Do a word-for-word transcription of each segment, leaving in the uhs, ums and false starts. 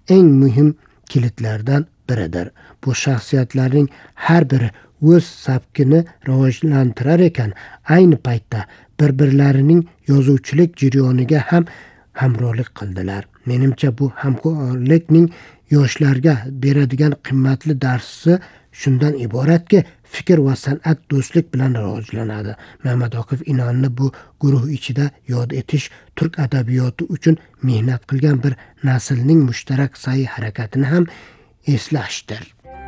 eng muhim kilitlardan biridir. Bu shaxsiyatlarning har biri o'z sabkini rivojlantirar ekan, ayni paytda bir-birlarining yozuvchilik jarayoniga ham hamrohlik qildilar. Menimcha bu hamkorlikning yoshlarga beradigan qimmatli darsi shundan iboratki, fikr va san'at do'stlik bilan rivojlanadi. Mehmet Akif Inonni bu guruh ichida yod etish turk adabiyoti uchun mehnat qilgan bir naslning mushtarak sa'y harakatini ham eslashdir.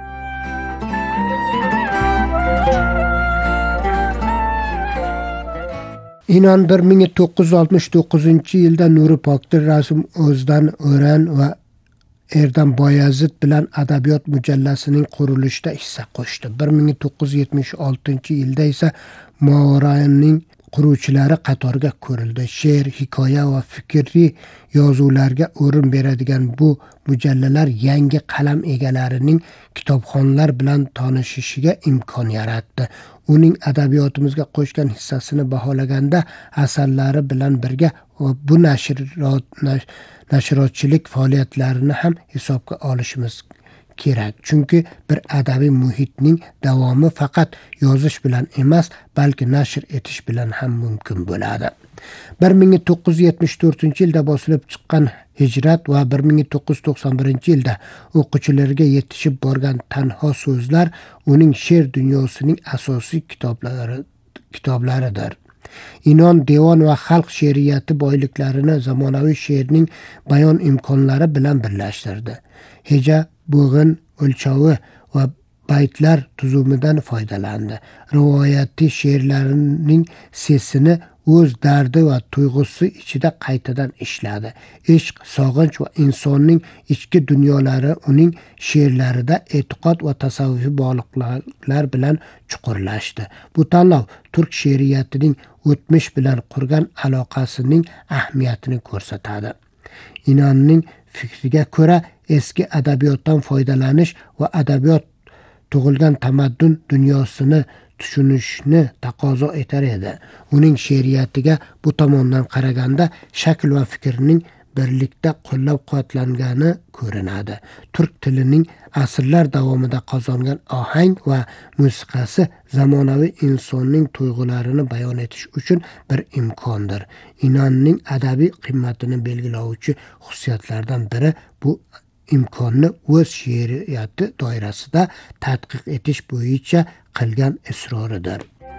Inon bir ming to'qqiz yuz oltmish to'qqizinchi yilda Nuri Pokdir, Rasim O'zdan O'ran va Erdam Boyazid bilan adabiyot mujallasining qurilishida hissa qo'shdi. bir ming to'qqiz yuz yetmish oltinchi yilda esa Mo'g'raning quruvchilari qatoriga ko'rildi. She'r, hikoya va fikriy yozuvlarga o'rin beradigan bu mujallalar yangi qalam egalarining kitobxonlar bilan tanishishiga imkon yaratdi. Uning adabiyotimizga qo'shgan hissasini baholaganda asarlari bilan birga bu nashriyot nashriyotchilik faoliyatlarini ham hisobga olishimiz kerak. Chunki bir adabiy muhitning davomi faqat yozish bilan emas, balki nashr etish bilan ham mumkin bo'ladi. bir ming to'qqiz yuz yetmish to'rtinchi yilda bosilib chiqqan Hijrat va bir ming to'qqiz yuz to'qson birinchi yilda o'quvchilarga yetishib borgan Tanho so'zlar uning she'r dunyosining asosiy kitoblari kitoblaridir. Inon devon va xalq she'riyati boyliklarini zamonaviy she'rning bayon imkonlari bilan birlashtirdi. Heja, bo'g'in, o'lchovi va baytlar tuzumidan foydalandi. Rivoyati she'rlarining sesini o'z dardi va tuyg'usi ichida qaytadan ishladi. Ishq, sog'inch va insonning ichki dunyolari uning she'rlarida e'tiqod va tasavvufiy bog'liqliklar bilan chuqurlashdi. Bu tanlov turk she'riyatining o'tmish bilan qurgan aloqasining ahamiyatini ko'rsatadi. Inonning fikriga ko'ra, eski adabiyotdan foydalanish va adabiyot tug'ilgan tamaddun dunyosini tushunishni taqozo etar edi. Uning she'riyatiga bu tomondan qaraganda shakl va fikrning birlikda qo'llab-quvvatlangani ko'rinadi. Turk tilining asrlar davomida qozongan ohang va musiqasi zamonaviy insonning tuyg'ularini bayon etish uchun bir imkondir. Inonning adabiy qiymatini belgilovchi xususiyatlardan biri bu imkonni o'z she'riyati doirasida tadqiq etish bo'yicha qilgan isroridir.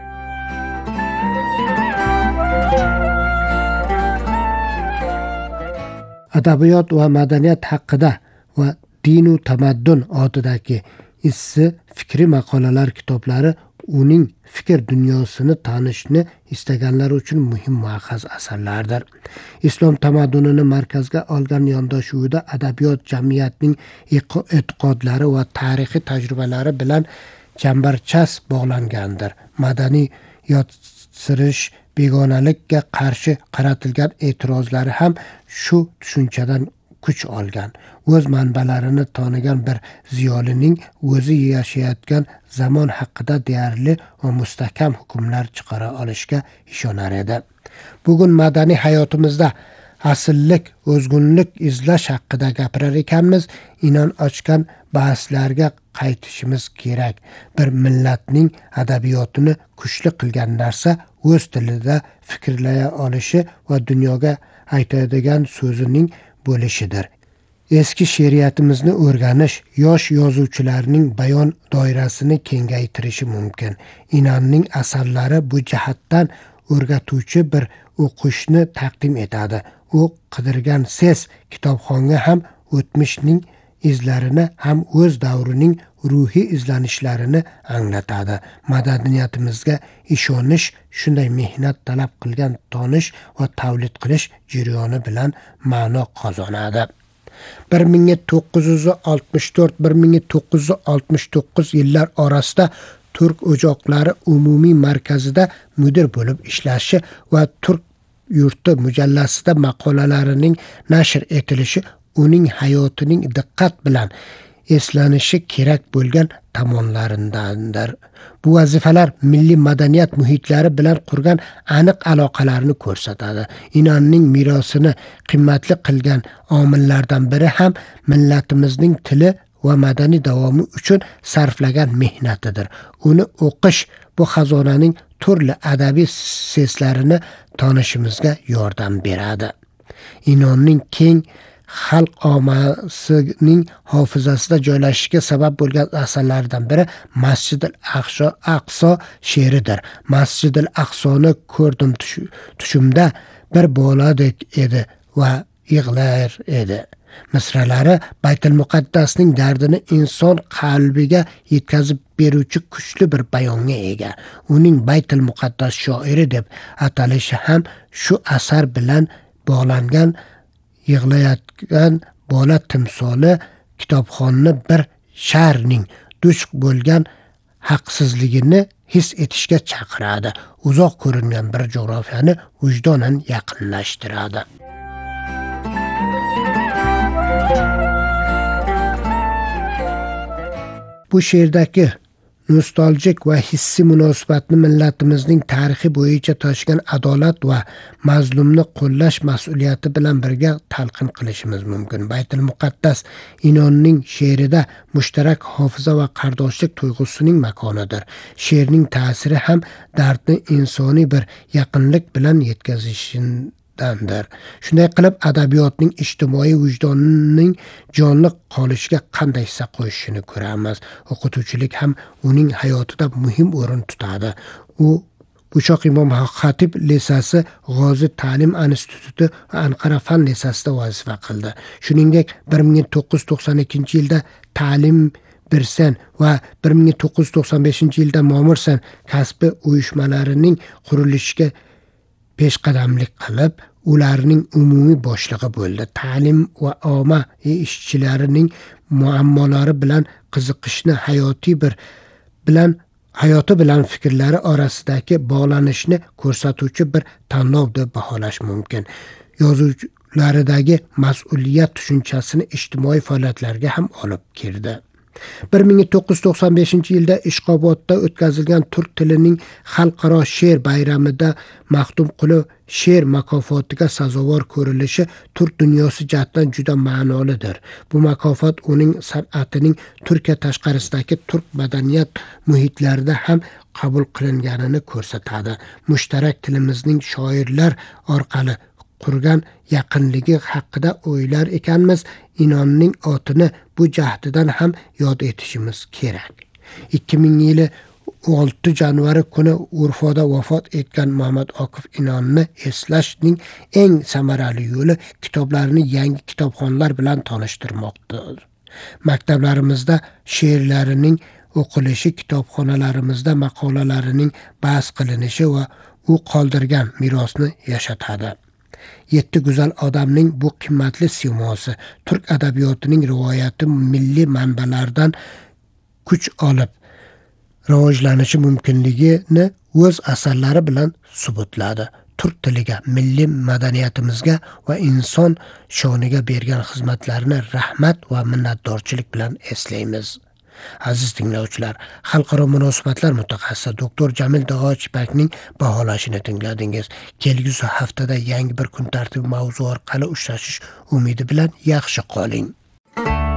Adabiyot va madaniyat haqida va din va tamaddun otidagi issi fikri maqolalar kitoblari uning fikr dunyosini tanishni istaganlar uchun muhim muaqqaz asarlardir. Islom tamaddunini markazga olgan yondashuvida adabiyot jamiyatning e'tiqodlari va tarixiy tajribalari bilan chambarchas bog'langandir. Madaniy yotsirish, begonalikka qarshi qaratilgan e'tirozlari ham shu tushunchadan kuch olgan. O'z manbalarini tonigan bir ziyolining o'zi yashayotgan zamon haqida deyarli va mustahkam hukmlar chiqara olishiga ishonar edi. Bugun madaniy hayotimizda asllik, o'zgunlik izlash haqida gapirar ekanmiz, Inon ochgan bahslarga qaytishimiz kerak. Bir millatning adabiyotini kuchli qilgan narsa o'z tilida fikrlaya olishi va dunyoga aytadigan so'zining bo'lishidir. Eski she'riyatimizni o'rganish yosh yozuvchilarning bayon doirasini kengaytirishi mumkin. Inonning asarlari bu jihatdan o'rgatuvchi bir o'qishni taqdim etadi. U qidirgan ses kitobxonga ham o'tmishning izlarini ham o'z davrining ruhiy izlanishlarini anglatadi. Madaniyatimizga ishonish shunday mehnat talab qilgan tonish va tavlid qilish jarayoni bilan ma'no qozonadi. bir ming to'qqiz yuz oltmish to'rt - bir ming to'qqiz yuz oltmish to'qqiz yillar orasida Turk o'joqlari umumiy markazida mudir bo'lib ishlashi va Turk yurti mujallasida maqolalarining nashr etilishi uning hayotining diqqat bilan eslanishi kerak bo'lgan tomonlaridandir. Bu vazifalar milliy madaniyat muhitlari bilan qurgan aniq aloqalarni ko'rsatadi. Inonning merosini qimmatli qilgan omillardan biri ham millatimizning tili va madaniy davomi uchun sarflagan mehnatidir. Uni o'qish bu xazonaning turli adabiy seslarini tanishimizga yordam beradi. Inonning keng xalq omasining hofizasida joylashishiga sabab bo'lgan asarlardan biri Masjidil Aqso Aqso she'ridir. Masjidil Aqsoni ko'rdim tushimda bir boladek edi va yig'lar edi. Misralari Baytul Muqaddasning dardini inson qalbiga yetkazib beruvchi kuchli bir bayonga ega. Uning Baytul Muqaddas shoiri deb atalishi ham shu asar bilan bog'langan. Yig'layotgan bola timsoli kitobxonni bir shahrning duch bo'lgan haqsizligini his etishga chaqiradi. Uzoq ko'ringan bir jo'grafiyani vijdonan yaqinlashtiradi. Bu she'rdagi nostalgik va hissiy munosabatni millatimizning tarixi bo'yicha toshgan adolat va mazlumni qo'llash mas'uliyati bilan birga talqin qilishimiz mumkin. Baytul Muqaddas Inonning she'rida mushtarak hofiza va qardoshlik tuyg'usining makonidir. She'rning ta'siri ham dardni insoniy bir yaqinlik bilan yetkazishidandir. Shunday qilib adabiyotning ijtimoiy vijdonining jonli qolishiga qanday hissa qo'yishini ko'ramiz. O'qituvchilik ham uning hayotida muhim o'rin tutadi. U Bushoq Imom Xatib lisasi, G'ozi ta'lim instituti va Anqara fan lisasida vazifa qildi. Shuningdek, bir ming to'qqiz yuz to'qson ikkinchi yilda Ta'lim Birsen va bir ming to'qqiz yuz to'qson beshinchi yilda Momirsen kasbi uyushmalarining qurilishiga peshqadamlik qilib, ularning umumiy boshlig'i bo'ldi. Ta'lim va omma ishchilarining muammolari bilan qiziqishni hayotiy bir bilan hayoti bilan fikrlari orasidagi bog'lanishni ko'rsatuvchi bir tanlov deb baholash mumkin. Yozuvlaridagi mas'uliyat tushunchasini ijtimoiy faoliyatlarga ham olib kirdi. bir ming to'qqiz yuz to'qson beshinchi yilda Ishqobodda o'tkazilgan turk tilining xalqaro she'r bayramida Maxtumquli she'r mukofotiga sazovor ko'rilishi turk dunyosi jihatidan juda ma'nolidir. Bu mukofot uning san'atining Turkiya tashqarisidagi turk madaniyat muhitlarida ham qabul qilinganini ko'rsatadi. Mushtarak tilimizning shoirlar orqali qurgan yaqinligi haqida o'ylar ekanmiz, Inonning otini bu jahdidan ham yod etishimiz kerak. ikki ming yili oltinchi yanvar kuni Urfoda vafot etgan Muhammad Okif Inonni eslashning eng samarali yo'li kitoblarini yangi kitobxonlar bilan tanishtirmoqdir. Maktablarimizda she'rlarining o'qilishi, kitobxonalarimizda maqolalarining bahs qilinishi va u qoldirgan merosni yashatadi. Yetti go'zal odamning bu qimmatli siymosi turk adabiyotining rivoyati milliy manbalardan kuch olib rivojlanishi mumkinligini o'z asarlari bilan subutladi. Turk tiliga, milliy madaniyatimizga va inson shoniga bergan xizmatlarini rahmat va minnatdorchilik bilan eslaymiz. Aziz tinglovchilar, xalqaro munosabatlar mutaxassisi doktor Jamil Dog'ochbekning baholashini tingladingiz. Kelgusi haftada yangi bir kun tartibi mavzu orqali uchrashish umidi bilan yaxshi qoling.